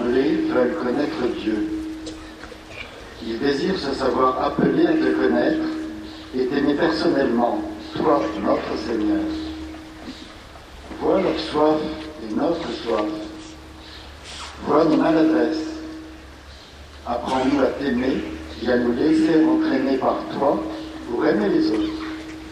rassemblés veulent connaître Dieu. Ils désirent se savoir appelés à te connaître et t'aimer personnellement, toi, notre Seigneur. Vois leur soif et notre soif. Vois nos maladresses. Apprends-nous à t'aimer et à nous laisser entraîner par toi pour aimer les autres.